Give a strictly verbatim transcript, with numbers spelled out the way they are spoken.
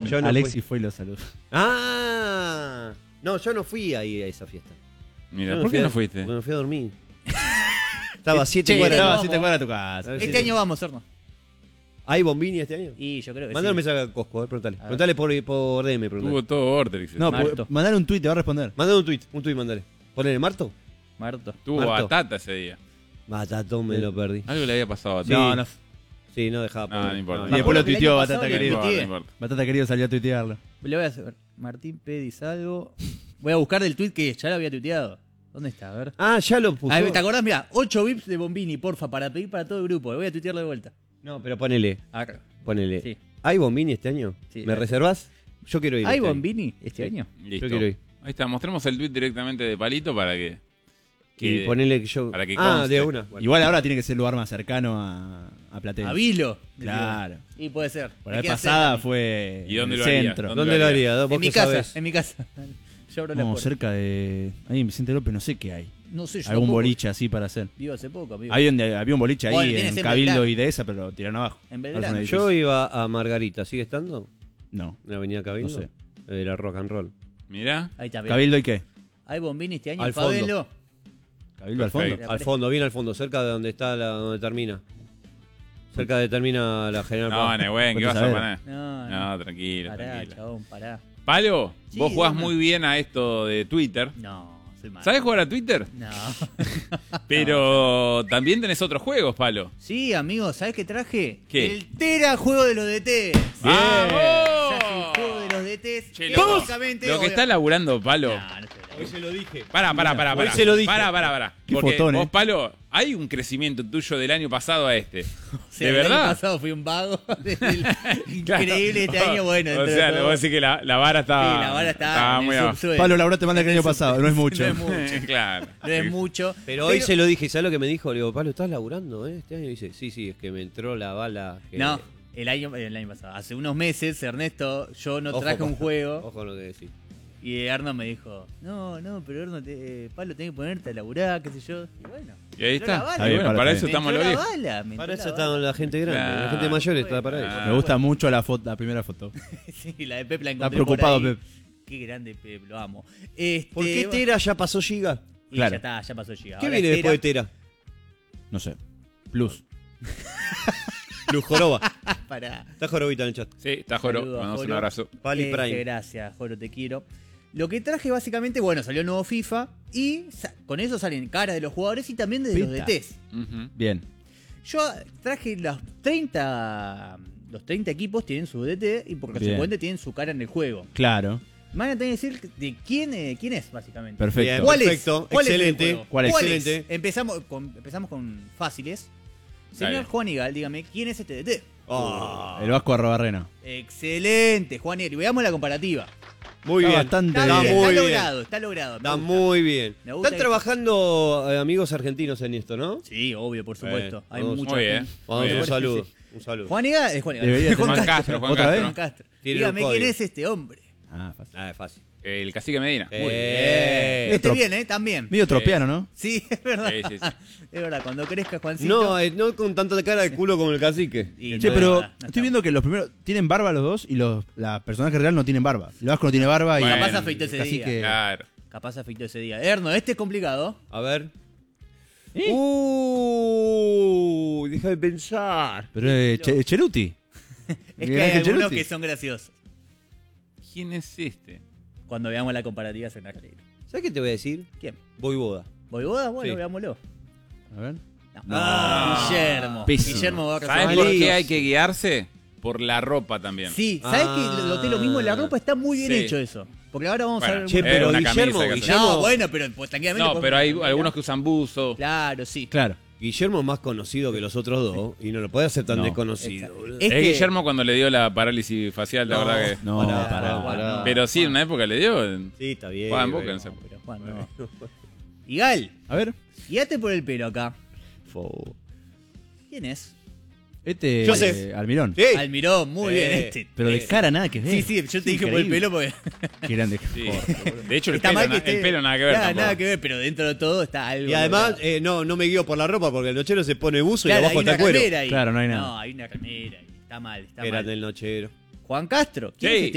Yo no Alexis fui. fue y lo saludó. Ah, no, yo no fui ahí a esa fiesta. Mira, Yo me ¿por fui qué a- no fuiste? Porque me fui a dormir. Estaba a siete Che, cuadras. Estaba vamos. así, te acuerdas a tu casa. A ver si- Este año vamos, Horno. ¿Hay Bombini este año? Y yo creo que Mándale un sí. mensaje a Cosco, a ver, preguntale. ver. Preguntale por, por D M, preguntale. Tuvo todo Vortex. No, ese. Marto. pu- mandale un tuit, te va a responder. Mandale un tweet, un tweet, mandale. Ponele Marto. Marto. Tuvo Marto. batata ese día. Batatón, me lo perdí. Algo le había pasado a Sí. No, no. Sí, no dejaba. No, poner. no importa. Y Me después acuerdo lo que el tuiteó año Batata pasado le querido. No importa, tuiteé. no importa. Batata querido salió a tuitearlo. Le voy a hacer. Martín Pedis algo. Voy a buscar del tweet que ya lo había tuiteado. ¿Dónde está? A ver. Ah, ya lo puso. Ah, ¿te acordás? Mira, ocho V I Ps de Bombini, porfa, para pedir para todo el grupo. Voy a tuitearlo de vuelta. No, pero ponele. Acá. Ponele. Sí. ¿Hay Bombini este año? Sí. ¿Me reservás? Yo quiero ir. ¿Hay este año. Bombini este Sí. año? Listo. Yo quiero ir. Ahí está, mostremos el tweet directamente de Palito para que. Y que- ponele que yo. para que ah, conste. de una. Bueno. Igual ahora tiene que ser el lugar más cercano a, a Platense. A Vilo. Claro. Y puede ser. Por Me la vez queda pasada cerca. fue ¿Y dónde en lo el haría? centro. ¿Dónde ¿Dónde lo haría? ¿Vos En mi qué casa, sabés? en mi casa. Yo abro la No, puerta. cerca de. Ahí en Vicente López no sé qué hay. No sé, yo Algún tampoco. boliche así para hacer. Vivo hace poco, amigo. Había un, había un boliche ahí Bueno, tiene en siempre Cabildo plan. y de esa, pero lo tiraron abajo. En Ahora es Belgrano. un Yo edificio. iba a Margarita, ¿sigue estando? No, En la avenida Cabildo. No sé. Era rock and roll. Mirá. Ahí está. bien. ¿Cabildo y qué? ¿Hay Bombini este año? Al fondo. Fabelo. ¿Cabildo al Perfecto. fondo? Al fondo, bien al fondo, cerca de donde está la, donde termina. Cerca de termina la General No, Paz. Nehuen, ¿qué Vos vas te a sabés. poner? No, no. No, tranquilo, Pará, tranquilo. chabón, pará. Palo, Sí, vos jugás dime. muy bien a esto de Twitter. No, soy malo. ¿Sabés jugar a Twitter? No. Pero también tenés otros juegos, Palo. Sí, amigo, ¿sabés qué traje? ¿Qué? El Tera juego de los D T. ¡Vamos! Traje el juego de los D T. Che, que loco, básicamente, Lo que obvio- está laburando, Palo. No, no estoy Hoy se lo dije. Pará, pará, pará, Hoy pará. se lo dije. Pará, pará, pará. Qué Porque fotón, vos, eh. Palo, hay un crecimiento tuyo del año pasado a este. O sea, ¿De el año verdad? pasado fui un vago. Claro. Increíble este año, bueno. O dentro sea, de le todo. voy a decir que la, la vara está. Sí, la vara está, estaba en muy el abajo. subsuelo. Pablo Labró te manda que el año pasado, no es mucho. No es mucho. Claro. No es mucho. Pero hoy se lo dije, ¿sabes lo que me dijo? Le digo, Pablo, ¿estás laburando eh, este año? Y dice, sí, sí, es que me entró la bala. Que... No, el año, el año pasado. Hace unos meses, Ernesto, yo no Ojo traje con- un juego. Ojo con lo que decís. Y Erno me dijo, no, no, pero Erno, te, eh, Pablo, tenés que ponerte a laburar, qué sé yo. Y bueno. Y ahí me entró está. la bala. Está bien, bueno, Palo, para está eso Me estamos entró los la viejos. bala, me Para entró eso la está bala. la gente grande, la Claro. gente mayor está para eso. Ah. Me gusta mucho la foto, la primera foto. Sí, la de Pep la Está encontré preocupado, por ahí. Pep. Qué grande Pep, lo amo. Este, ¿Por qué Tera ya pasó Giga? Y Claro. ya está, ya pasó Giga. ¿Qué Ahora viene es después de Tera. Tera? No sé. Plus. Luz Joroba. Pará. Está Jorobita en el chat. Sí, está Joro. Saludos a Mandamos un Joro. abrazo. Pali Eh, Prime. Gracias, Joro, te quiero. Lo que traje básicamente, bueno, salió el nuevo FIFA y sa- con eso salen caras de los jugadores y también de los Pita. D Ts. Ujú. Bien. Yo traje los treinta, los treinta equipos tienen su D T y por Bien. consecuente tienen su cara en el juego. Claro. Me van a tener que decir de quién, eh, quién es, básicamente. Perfecto. Bien. ¿Cuál Perfecto, es? ¿Cuál es el excelente. juego? ¿Cuál es? Excelente. Empezamos con, empezamos con fáciles. Señor Dale. Juan Igal, dígame, ¿quién es este D T? Ah, El Vasco Arrobarrena. Excelente, Juan Igal. Y veamos la comparativa. muy Está bien. bastante Está, Está bien, muy está bien. logrado, está logrado. me Está gusta. muy bien. Me gusta Están que- trabajando eh, amigos argentinos en esto, ¿no? Sí, obvio, por supuesto. Bien, Hay vamos. mucha Muy bien. gente. Vamos, Muy un bien. saludo. Sí, Un saludo. Juan Igal es Juan Igal. Debería Juan Juan Castro. Castro, Juan ¿Otra Castro. Juan Castro. Tiene Dígame un quién código. es este hombre. Ah, fácil. Ah, es fácil. El cacique Medina. Eh, Muy Eh, bien. Este otro- bien, ¿eh? También. Medio tropiano, ¿no? Sí, es verdad. Sí, sí, sí. Es verdad, cuando crezca Juancito. No, eh, no con tanta cara de culo como el cacique. Y Che, no, pero no, no, no, estoy no. viendo que los primeros tienen barba los dos y los la personaje real no tienen barba. El Vasco no tiene barba y Bueno. Capaz afeitó ese así día. que Claro. Capaz afeitó ese día. Erno, este es complicado. A ver. ¿Eh? Uh, deja de pensar. pero es Che- Cheruti. Es Miguel que hay Ángel algunos Cheruti. que son graciosos. ¿Quién es este? Cuando veamos la comparativa se me va a reír. ¿Sabes qué te voy a decir? ¿Quién? Voivoda. ¿Voivoda? Bueno, Sí. veámoslo. A ver. No. No. Guillermo. Pésimo. Guillermo va a ¿Sabes resolver. por Malísimo. qué hay que guiarse? Por la ropa también. Sí, ¿sabes Ah. que noté lo mismo? La ropa está muy bien Sí. hecho eso. Porque ahora vamos Bueno, a ver. Che, Eh, pero una camisa Guillermo, que hace. Guillermo, No, bueno, pero pues tranquilamente. No, podemos- pero hay algunos que usan buzo. Claro, sí. Claro. Guillermo es más conocido que los otros dos y no lo puede hacer tan No. desconocido. Exacto. boludo. Es Es que- Guillermo cuando le dio la parálisis facial, la No. verdad que. No, Pará, pará. pará. Pero sí, en una época le dio. Sí, está bien. Juan Boca, bueno. no sé. Pero Juan, no. Igal, A ver. guíate por el pelo acá. Fo- ¿Quién es? Este Yo sé. eh, Almirón. Sí. Almirón, muy Eh. bien este. Pero de Eh, cara nada que ver. Sí, sí, yo te dije por el Increíble. pelo porque. Qué grande. Sí. Joder. De hecho, el Está pelo, mal na- que esté- el pelo nada que ver. Nada, tampoco. nada que ver, pero dentro de todo está algo. Y además, logrado. eh, no, no me guío por la ropa porque el nochero se pone buzo Claro, y abajo hay está una cuero. remera ahí. Claro, no hay nada. No, hay una remera ahí. Está mal, está Era mal. del nochero. Juan Castro, ¿quién Sí. es este